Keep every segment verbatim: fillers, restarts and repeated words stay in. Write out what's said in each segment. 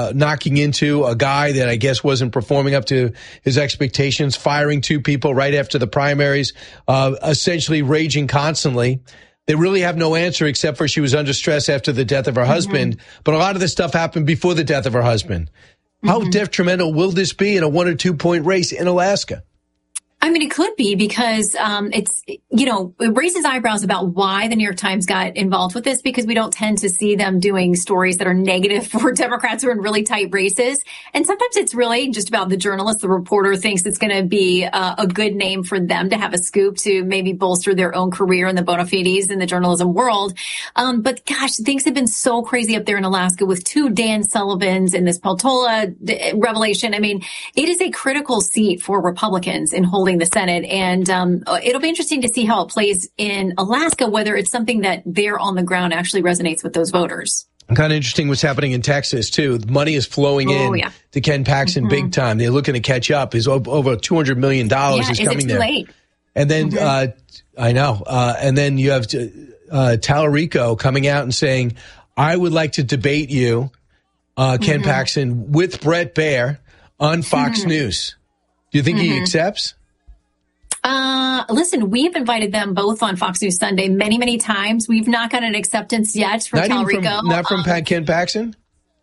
uh, knocking into a guy that I guess wasn't performing up to his expectations, firing two people right after the primaries, uh, essentially raging constantly. They really have no answer except for she was under stress after the death of her mm-hmm. husband. But a lot of this stuff happened before the death of her husband. Mm-hmm. How detrimental will this be in a one or two point race in Alaska? I mean, it could be because um, it's, you know, it raises eyebrows about why the New York Times got involved with this, because we don't tend to see them doing stories that are negative for Democrats who are in really tight races. And sometimes it's really just about the journalist, the reporter thinks it's going to be uh, a good name for them to have a scoop to maybe bolster their own career in the bona fides in the journalism world. Um, but gosh, things have been so crazy up there in Alaska with two Dan Sullivans and this Peltola revelation. I mean, it is a critical seat for Republicans in holding the Senate. And um, it'll be interesting to see how it plays in Alaska, whether it's something that there on the ground actually resonates with those voters. Kind of interesting what's happening in Texas, too. Money is flowing oh, in yeah. to Ken Paxton mm-hmm. big time. They're looking to catch up. His over two hundred million dollars yeah, is, is coming it too there. Late? And then, mm-hmm. uh, I know, uh, and then you have uh, Tallarico coming out and saying, I would like to debate you, uh, Ken mm-hmm. Paxton, with Bret Baier on Fox mm-hmm. News. Do you think mm-hmm. he accepts? Uh, listen, we've invited them both on Fox News Sunday many, many times. We've not got an acceptance yet from Tallarico. From, not from um, Pat, Ken Paxton?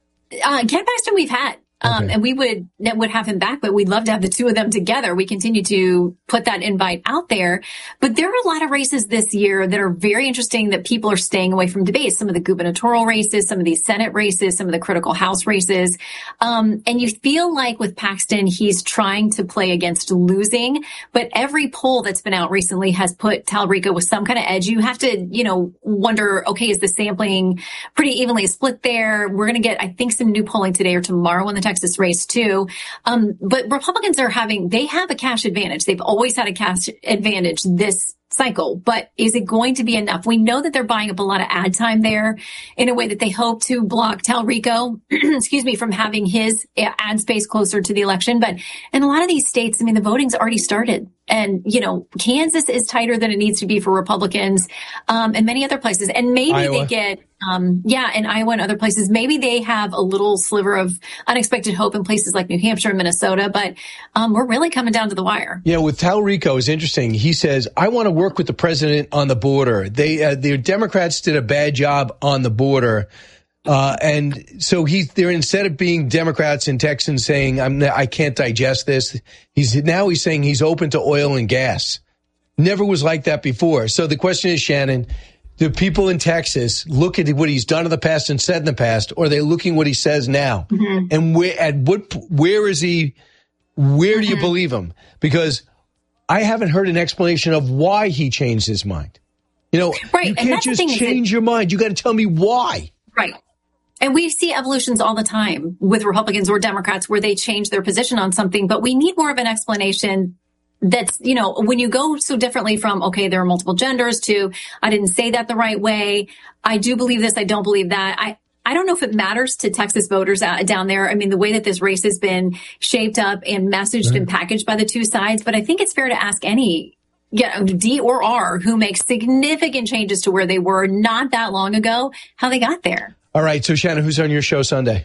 Uh, Ken Paxton we've had. Um, okay. And we would, would have him back, but we'd love to have the two of them together. We continue to put that invite out there. But there are a lot of races this year that are very interesting that people are staying away from debate. Some of the gubernatorial races, some of these Senate races, some of the critical House races. Um, and you feel like with Paxton, he's trying to play against losing, but every poll that's been out recently has put Tallarico with some kind of edge. You have to, you know, wonder, okay, is the sampling pretty evenly split there? We're going to get, I think, some new polling today or tomorrow in the Texas race too. Um, but Republicans are having, they have a cash advantage. They've always had a cash advantage this cycle, but is it going to be enough? We know that they're buying up a lot of ad time there in a way that they hope to block Tallarico, excuse me, from having his ad space closer to the election. But in a lot of these states, I mean, the voting's already started. And, you know, Kansas is tighter than it needs to be for Republicans, um, and many other places. And maybe Iowa. they get, um, yeah, in Iowa and other places, maybe they have a little sliver of unexpected hope in places like New Hampshire and Minnesota. But um, we're really coming down to the wire. Yeah, with Tallarico, it's interesting. He says, I want to work with the president on the border. They, uh, the Democrats did a bad job on the border. Uh, and so he, they're instead of being Democrats and Texans saying, I'm, I can't digest this. He's now he's saying he's open to oil and gas. Never was like that before. So the question is, Shannon, do people in Texas look at what he's done in the past and said in the past, or are they looking what he says now? Mm-hmm. And where, at what, where is he, where mm-hmm. do you believe him? Because I haven't heard an explanation of why he changed his mind. You know, right. you can't just change that, your mind. You got to tell me why. Right. And we see evolutions all the time with Republicans or Democrats where they change their position on something, but we need more of an explanation that's, you know, when you go so differently from, okay, there are multiple genders to, I didn't say that the right way. I do believe this. I don't believe that. I, I don't know if it matters to Texas voters out, down there. I mean, the way that this race has been shaped up and messaged right. and packaged by the two sides, but I think it's fair to ask any Yeah, D or R who makes significant changes to where they were not that long ago, how they got there. All right. So, Shannon, who's on your show Sunday?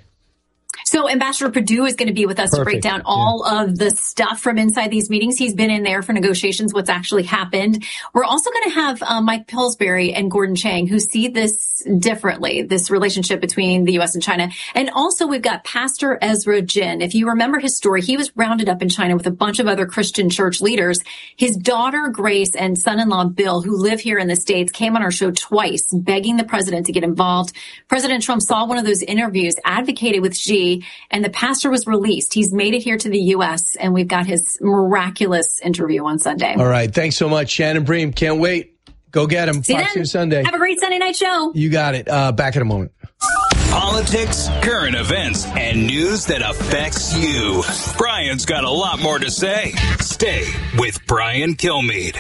So Ambassador Perdue is going to be with us Perfect. to break down all yeah. of the stuff from inside these meetings. He's been in there for negotiations, what's actually happened. We're also going to have uh, Mike Pillsbury and Gordon Chang, who see this differently, this relationship between the U S and China. And also we've got Pastor Ezra Jin. If you remember his story, he was rounded up in China with a bunch of other Christian church leaders. His daughter, Grace, and son-in-law, Bill, who live here in the States, came on our show twice, begging the president to get involved. President Trump saw one of those interviews, advocated with Xi, and the pastor was released. He's made it here to the U S, and we've got his miraculous interview on Sunday. All right. Thanks so much, Shannon Bream. Can't wait. Go get him. See Fox you News Sunday. Have a great Sunday night show. You got it. Uh, back in a moment. Politics, current events, and news that affects you. Brian's got a lot more to say. Stay with Brian Kilmeade.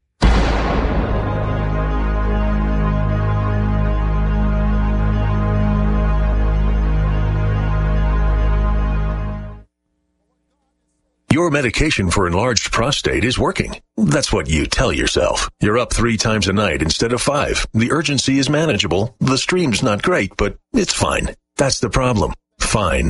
Your medication for enlarged prostate is working. That's what you tell yourself. You're up three times a night instead of five. The urgency is manageable. The stream's not great, but it's fine. That's the problem. Fine.